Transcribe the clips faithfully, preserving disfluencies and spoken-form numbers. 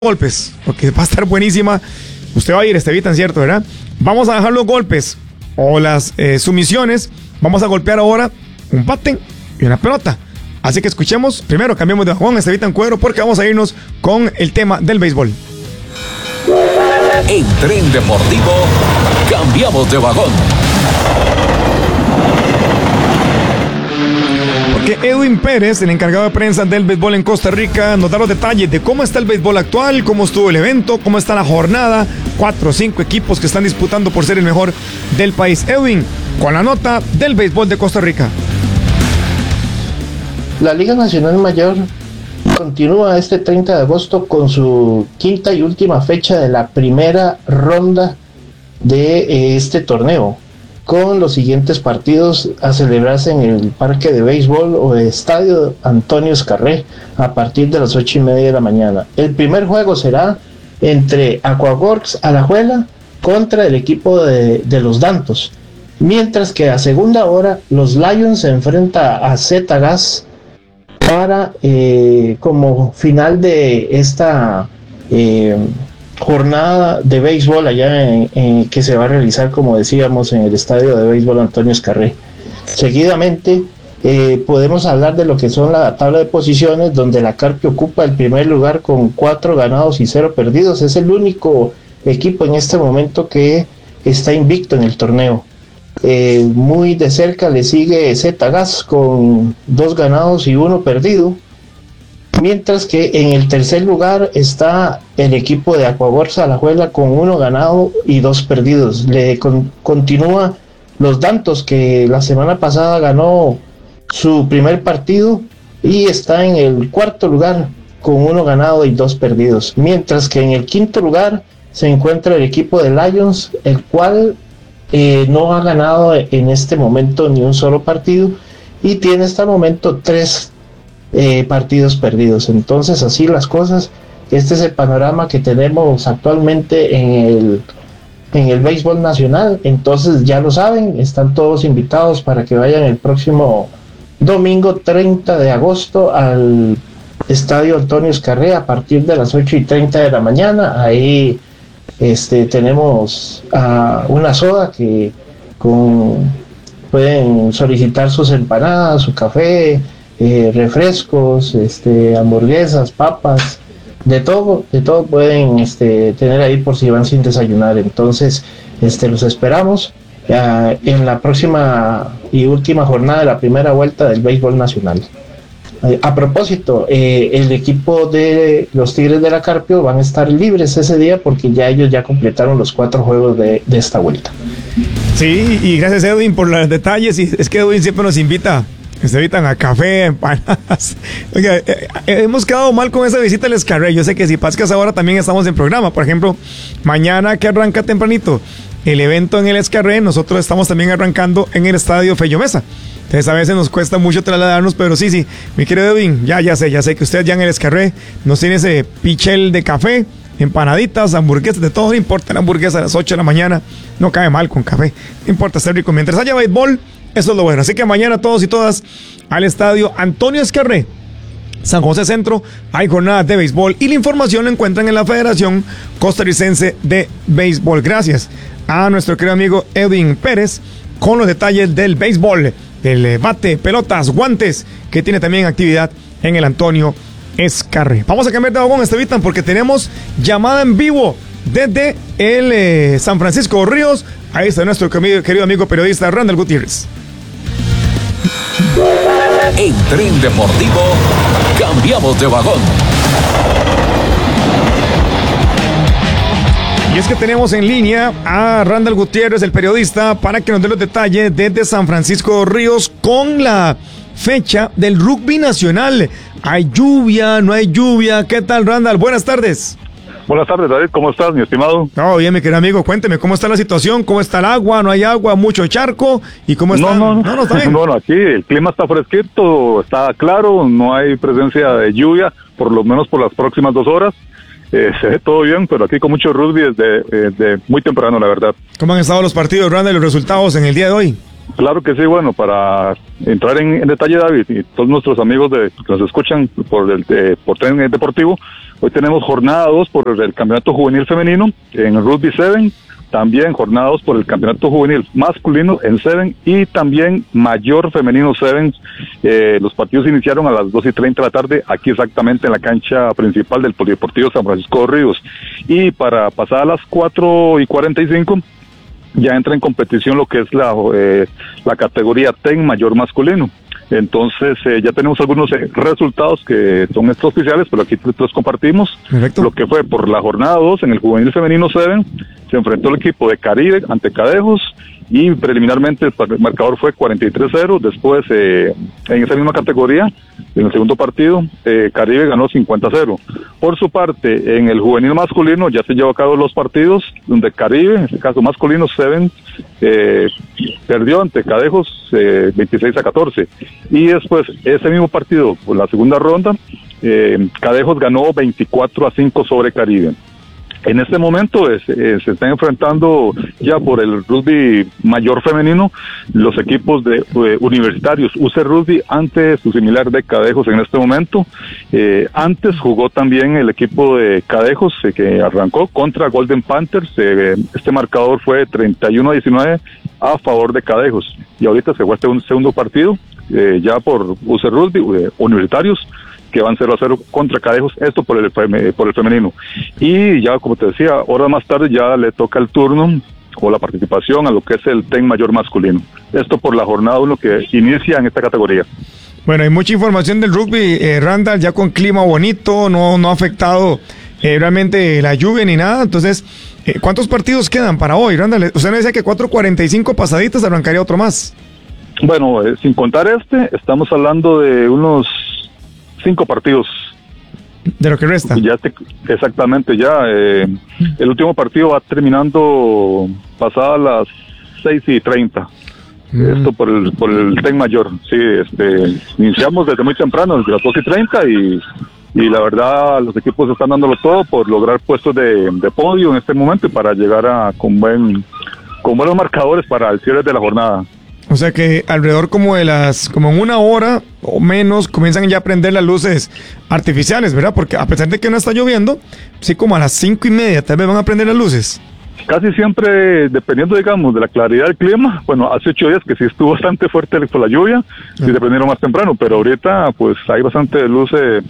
golpes, porque va a estar buenísima. Usted va a ir, Estevitan, ¿cierto, verdad? Vamos a dejar los golpes o las eh, sumisiones. Vamos a golpear ahora un bate y una pelota. Así que escuchemos, primero cambiamos de vagón, Estevitan Cuero, porque vamos a irnos con el tema del béisbol. En Tren Deportivo, cambiamos de vagón. Porque Edwin Pérez, el encargado de prensa del béisbol en Costa Rica, nos da los detalles de cómo está el béisbol actual, cómo estuvo el evento, cómo está la jornada. Cuatro o cinco equipos que están disputando por ser el mejor del país. Edwin, con la nota del béisbol de Costa Rica. La Liga Nacional Mayor continúa este treinta de agosto con su quinta y última fecha de la primera ronda de eh, este torneo, con los siguientes partidos a celebrarse en el Parque de Béisbol o Estadio Antonio Escarré a partir de las ocho y media de la mañana. El primer juego será entre Aquaworks Alajuela contra el equipo de, de los Dantos, mientras que a segunda hora los Lions se enfrenta a Z-Gas para eh, como final de esta eh, jornada de béisbol allá en, en, que se va a realizar, como decíamos, en el estadio de béisbol Antonio Escarré. Seguidamente eh, podemos hablar de lo que son la tabla de posiciones, donde la Carpio ocupa el primer lugar con cuatro ganados y cero perdidos. Es el único equipo en este momento que está invicto en el torneo. Eh, muy de cerca le sigue Z-Gas con dos ganados y uno perdido, mientras que en el tercer lugar está el equipo de Aquaworks Alajuela con uno ganado y dos perdidos. Le con, continúa los Dantos, que la semana pasada ganó su primer partido y está en el cuarto lugar con uno ganado y dos perdidos, mientras que en el quinto lugar se encuentra el equipo de Lions, el cual eh, no ha ganado en este momento ni un solo partido y tiene hasta el momento tres Eh, partidos perdidos. Entonces, así las cosas. Este es el panorama que tenemos actualmente en el en el béisbol nacional. Entonces, ya lo saben, están todos invitados para que vayan el próximo domingo treinta de agosto al estadio Antonio Escarré a partir de las ocho y treinta de la mañana. Ahí este tenemos uh, una soda que con pueden solicitar sus empanadas, su café, Eh, refrescos, este, hamburguesas, papas, de todo, de todo pueden este, tener ahí por si van sin desayunar. Entonces, este, los esperamos uh, en la próxima y última jornada de la primera vuelta del béisbol nacional. Eh, a propósito, eh, el equipo de los Tigres de la Carpio van a estar libres ese día porque ya ellos ya completaron los cuatro juegos de, de esta vuelta. Sí, y gracias, Edwin, por los detalles. Y es que Edwin siempre nos invita. Se evitan a café, empanadas. Oiga, eh, eh, hemos quedado mal con esa visita al Escarré. Yo sé que si pascas ahora también estamos en programa. Por ejemplo, mañana que arranca tempranito el evento en el Escarré, nosotros estamos también arrancando en el estadio Fello Mesa. Entonces a veces nos cuesta mucho trasladarnos, pero sí, sí, mi querido Edwin, ya, ya sé, ya sé que usted ya en el Escarré nos tiene ese pichel de café, empanaditas, hamburguesas, de todo. No importa, la hamburguesa a las ocho de la mañana no cae mal con café. No importa, está rico. Mientras haya béisbol, eso es lo bueno. Así que mañana todos y todas al estadio Antonio Escarré, San José Centro, hay jornadas de béisbol y la información la encuentran en la Federación Costarricense de Béisbol. Gracias a nuestro querido amigo Edwin Pérez con los detalles del béisbol, del bate, pelotas, guantes, que tiene también actividad en el Antonio Escarré. Vamos a cambiar de vagón, Estevitan, porque tenemos llamada en vivo desde el eh, San Francisco Ríos. Ahí está nuestro querido amigo periodista Randall Gutiérrez. En Tren Deportivo, cambiamos de vagón. Y es que tenemos en línea a Randall Gutiérrez, el periodista, para que nos dé los detalles desde San Francisco Ríos con la fecha del rugby nacional. ¿Hay lluvia? ¿No hay lluvia? ¿Qué tal, Randall? Buenas tardes. Buenas tardes, David. ¿Cómo estás, mi estimado? Todo bien, mi querido amigo. Cuénteme, ¿cómo está la situación? ¿Cómo está el agua? ¿No hay agua? ¿Mucho charco? ¿Y cómo está? No, no, no. no, no bueno, aquí el clima está fresquito, está claro, no hay presencia de lluvia, por lo menos por las próximas dos horas. Eh, se ve todo bien, pero aquí con mucho rugby desde, desde muy temprano, la verdad. ¿Cómo han estado los partidos, Randall, y los resultados en el día de hoy? Claro que sí, bueno, para entrar en, en detalle, David, y todos nuestros amigos de, que nos escuchan por el de, por Tren Deportivo, hoy tenemos jornada dos por el Campeonato Juvenil Femenino en el Rugby siete, también jornada dos por el Campeonato Juvenil Masculino en siete y también Mayor Femenino siete. Eh, los partidos iniciaron a las dos y treinta de la tarde, aquí exactamente en la cancha principal del Polideportivo San Francisco de Ríos. Y para pasar a las cuatro y cuarenta y cinco, ya entra en competición lo que es la, eh, la categoría T E N Mayor Masculino. Entonces eh, ya tenemos algunos eh, resultados que son estos oficiales, pero aquí los compartimos. Perfecto. Lo que fue por la jornada dos en el Juvenil Femenino siete, se enfrentó el equipo de Caribe ante Cadejos y preliminarmente el marcador fue cuarenta y tres cero. Después eh, en esa misma categoría, en el segundo partido, eh, Caribe ganó cincuenta cero. Por su parte, en el juvenil masculino ya se llevó a cabo los partidos donde Caribe, en este caso masculino siete, eh, perdió ante Cadejos eh, veintiséis a catorce. Y después ese mismo partido, por la segunda ronda, eh, Cadejos ganó veinticuatro a cinco sobre Caribe. En este momento es, eh, se están enfrentando ya por el rugby mayor femenino los equipos de eh, universitarios U C Rugby ante su similar de Cadejos en este momento. Eh, antes jugó también el equipo de Cadejos eh, que arrancó contra Golden Panthers. Eh, este marcador fue treinta y uno a diecinueve a favor de Cadejos. Y ahorita se juega un segundo partido eh, ya por U C Rugby eh, universitarios, que van cero a cero contra Cadejos, esto por el por el femenino. Y ya, como te decía, horas más tarde ya le toca el turno o la participación a lo que es el T E N Mayor Masculino. Esto por la jornada uno que inicia en esta categoría. Bueno, hay mucha información del rugby, eh, Randall, ya con clima bonito, no, no ha afectado eh, realmente la lluvia ni nada. Entonces, eh, ¿cuántos partidos quedan para hoy, Randall? Usted me decía que cuatro cuarenta y cinco pasaditas, arrancaría otro más. Bueno, eh, sin contar este, estamos hablando de unos cinco partidos. De lo que resta. Ya te, exactamente, ya. Eh, el último partido va terminando pasadas las seis y treinta. Mm. Esto por el por el T E N Mayor. Sí, este, iniciamos desde muy temprano, desde las dos y treinta, y, y la verdad los equipos están dándolo todo por lograr puestos de, de podio en este momento y para llegar a con buen con buenos marcadores para el cierre de la jornada. O sea que alrededor como de las, como en una hora o menos, comienzan ya a prender las luces artificiales, ¿verdad? Porque a pesar de que no está lloviendo, sí, como a las cinco y media tal vez van a prender las luces. Casi siempre, dependiendo, digamos, de la claridad del clima, bueno, hace ocho días que sí estuvo bastante fuerte por la lluvia, sí se prendieron más temprano, pero ahorita pues hay bastante luces eh,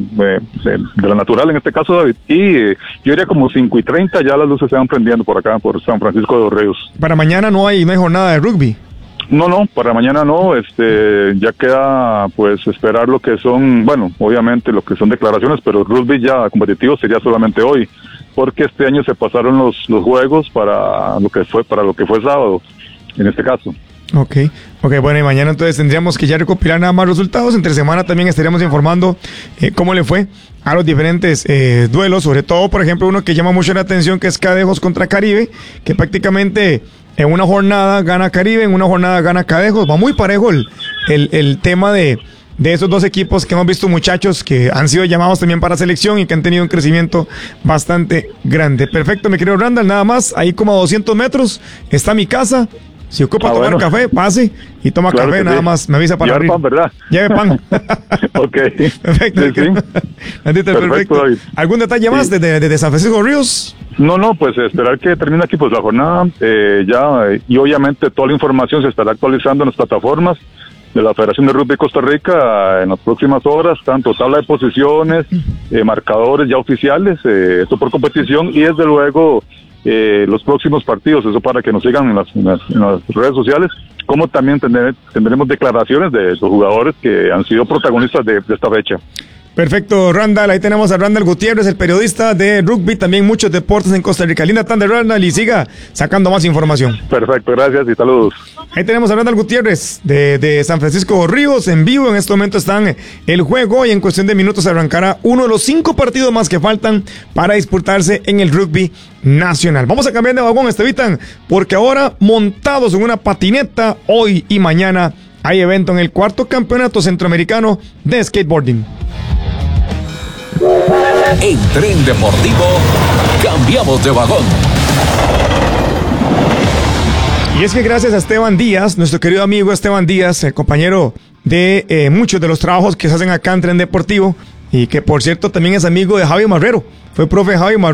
de, de la natural en este caso, David, y eh, yo diría como cinco y treinta ya las luces se van prendiendo por acá, por San Francisco de los Ríos. Para mañana no hay, no hay jornada de rugby. No, no, para mañana no, este, ya queda pues esperar lo que son, bueno, obviamente lo que son declaraciones, pero el rugby ya competitivo sería solamente hoy, porque este año se pasaron los, los juegos para lo que fue, para lo que fue sábado, en este caso. Ok, ok, bueno, y mañana entonces tendríamos que ya recopilar nada más resultados. Entre semana también estaríamos informando eh, cómo le fue a los diferentes eh, duelos, sobre todo, por ejemplo, uno que llama mucho la atención, que es Cadejos contra Caribe, que prácticamente en una jornada gana Caribe, en una jornada gana Cadejos. Va muy parejo el, el, el tema de, de esos dos equipos que hemos visto, muchachos que han sido llamados también para selección y que han tenido un crecimiento bastante grande. Perfecto, mi querido Randall, nada más, ahí como a doscientos metros está mi casa. Si ocupa ah, tomar bueno. café, pase y toma claro café, nada sí. más, me avisa para abrir. Lleve pan, ¿verdad? Lleve pan. Ok. Perfecto. Sí, sí. Perfecto. perfecto. ¿Algún detalle sí. más desde de, de San Francisco Ríos? No, no, pues esperar que termine aquí pues la jornada, eh, ya, eh, y obviamente toda la información se estará actualizando en las plataformas de la Federación de Rugby de Costa Rica eh, en las próximas horas, tanto tabla de posiciones, eh, marcadores ya oficiales, eh, esto por competición, y desde luego Eh, los próximos partidos, eso para que nos sigan en las, en las, en las redes sociales, como también tener, tendremos declaraciones de los jugadores que han sido protagonistas de, de esta fecha. Perfecto, Randall, ahí tenemos a Randall Gutiérrez, el periodista de rugby, también muchos deportes en Costa Rica. Linda tarde, Randall, y siga sacando más información. Perfecto, gracias y saludos. Ahí tenemos a Randall Gutiérrez de, de San Francisco Ríos en vivo. En este momento están el juego y en cuestión de minutos arrancará uno de los cinco partidos más que faltan para disputarse en el rugby nacional. Vamos a cambiar de vagón, Estevitan, porque ahora montados en una patineta, hoy y mañana hay evento en el cuarto campeonato centroamericano de skateboarding. En Tren Deportivo cambiamos de vagón. Y es que gracias a Esteban Díaz, nuestro querido amigo Esteban Díaz, el compañero de eh, muchos de los trabajos que se hacen acá en Tren Deportivo, y que por cierto también es amigo de Javi Marrero, fue profe Javi Marrero.